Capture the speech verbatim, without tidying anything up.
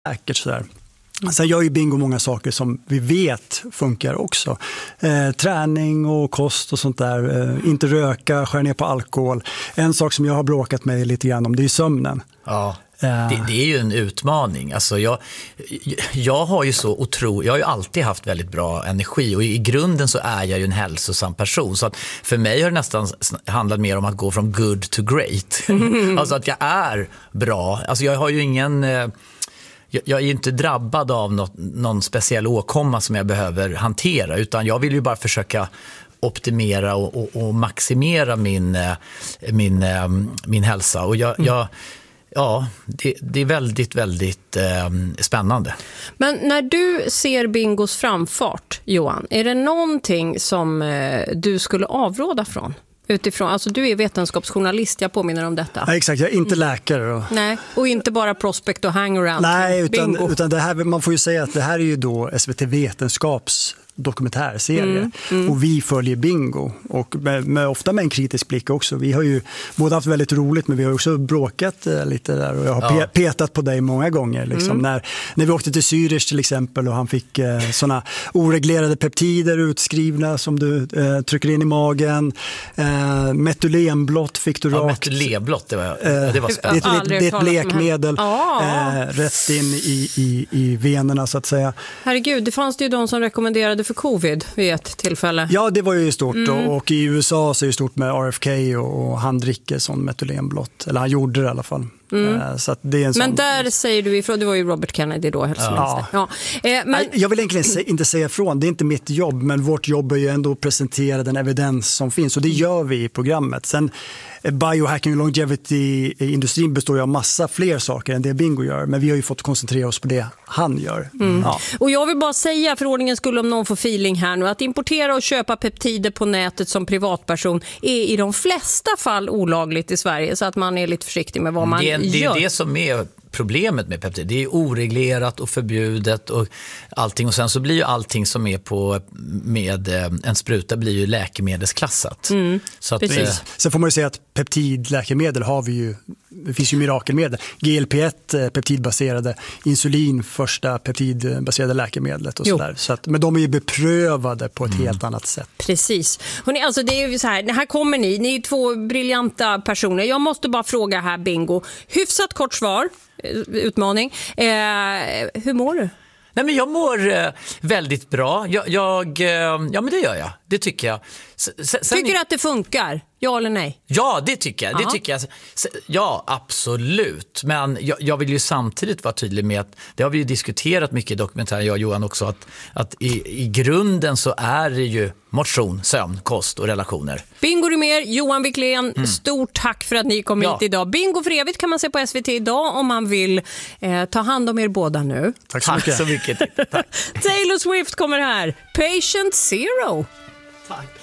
säkert sådär. Sen gör ju bingo många saker som vi vet funkar också. Eh, träning och kost och sånt där. Eh, inte röka, skär ner på alkohol. En sak som jag har bråkat med lite grann om, det är sömnen. Ja, det, det är ju en utmaning. Alltså jag, jag har ju så otro, jag har ju alltid haft väldigt bra energi och i grunden så är jag ju en hälsosam person. Så att för mig har det nästan handlat mer om att gå från good to great. Mm. Alltså att jag är bra. Alltså jag har ju ingen... Jag är ju inte drabbad av något, någon speciell åkomma som jag behöver hantera, utan jag vill ju bara försöka optimera och, och, och maximera min, min, min hälsa. Och jag, mm. jag, ja, det, det är väldigt, väldigt eh, spännande. Men när du ser bingos framfart, Johan, är det någonting som eh, du skulle avråda från? Utifrån, alltså du är vetenskapsjournalist, jag påminner om detta. Ja, exakt, jag är inte läkare. Och... Nej, och inte bara prospect och hangaround. Nej, utan, utan det här, man får ju säga att det här är ju då S V T Vetenskaps dokumentärserie mm, mm. och vi följer bingo och med, med, ofta med en kritisk blick också. Vi har ju både haft väldigt roligt, men vi har också bråkat eh, lite där och jag har ja. pe- petat på dig många gånger liksom. mm. när, när vi åkte till Zürich till exempel och han fick eh, såna oreglerade peptider utskrivna som du eh, trycker in i magen. eh, metylenblått fick du ja, rakt. Metylenblått, det var, eh, det var spännande. Det, det, det, det är ett blekmedel ah. eh, rätt in i, i, i venerna så att säga. Herregud, det fanns det ju de som rekommenderade för covid vid ett tillfälle. Ja, det var ju stort mm. och, och i U S A så är det stort med R F K och, och han dricker sån metylenblått. Eller han gjorde det i alla fall. Mm. Så att det är en sån... Men där säger du ifrån, det var ju Robert Kennedy då, hälsominister. Ja. Ja. Eh, men... Jag vill egentligen se, inte säga ifrån, det är inte mitt jobb, men vårt jobb är ju ändå att presentera den evidens som finns och det gör vi i programmet. Sen biohacking och longevity-industrin består ju av massa fler saker än det bingo gör, men vi har ju fått koncentrera oss på det han gör. Mm. Ja. Och jag vill bara säga, för ordningen skulle om någon får feeling här nu, att importera och köpa peptider på nätet som privatperson är i de flesta fall olagligt i Sverige, så att man är lite försiktig med vad man det, det gör. Det är det som är problemet med peptider. Det är oreglerat och förbjudet och allting, och sen så blir ju allting som är på med en spruta blir ju läkemedelsklassat. Mm, så att, eh... Sen får man ju säga att peptidläkemedel har vi ju, det finns ju mirakelmedel. G L P ett peptidbaserade, insulin första peptidbaserade läkemedlet och sådär. Så att, men de är ju beprövade på ett mm. helt annat sätt. Precis. Hörrni, alltså det är ju så här, här kommer ni, ni är två briljanta personer. Jag måste bara fråga här, bingo. Hyfsat kort svar, utmaning. Eh, hur mår du? Nej, men jag mår eh, väldigt bra. Jag, jag eh, ja men det gör jag. Det tycker jag. S- sen, tycker du att det funkar? Ja eller nej? Ja, det tycker jag. Det tycker jag. Ja, absolut. Men jag, jag vill ju samtidigt vara tydlig med att det har vi ju diskuterat mycket i dokumentären, jag och Johan också, att, att i, i grunden så är det ju motion, sömn, kost och relationer. Bingo Rimér, Johan Wiklén, mm. stort tack för att ni kom ja. hit idag. Bingo för evigt kan man se på S V T idag om man vill eh, ta hand om er båda nu. Tack så mycket. Tack så mycket. Tack. Taylor Swift kommer här. Patient Zero. Tack.